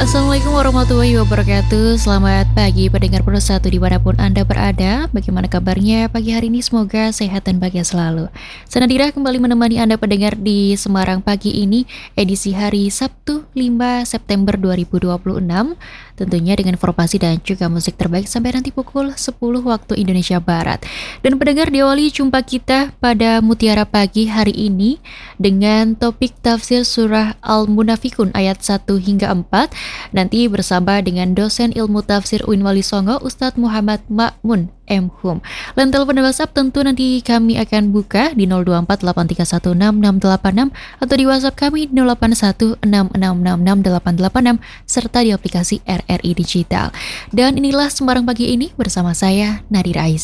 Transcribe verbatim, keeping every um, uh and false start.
Assalamualaikum warahmatullahi wabarakatuh. Selamat pagi pendengar Pro satu dimanapun Anda berada. Bagaimana kabarnya pagi hari ini? Semoga sehat dan bahagia selalu. Senadira kembali menemani Anda pendengar di Semarang pagi ini, edisi hari Sabtu lima September dua ribu dua puluh enam. Tentunya dengan informasi dan juga musik terbaik sampai nanti pukul sepuluh waktu Indonesia Barat. Dan pendengar, diawali jumpa kita pada Mutiara Pagi hari ini dengan topik tafsir surah Al-Munafikun ayat satu hingga empat. Nanti bersama dengan dosen ilmu tafsir U I N Wali Songo, Ustadz Muhammad Ma'mun M. Hum. Dan telepon WhatsApp tentu nanti kami akan buka di nol dua empat delapan tiga satu enam enam delapan enam atau di WhatsApp kami nol delapan satu enam enam enam enam delapan delapan enam serta di aplikasi R R I Digital. Dan inilah Semarang Pagi ini bersama saya, Nadira Ais.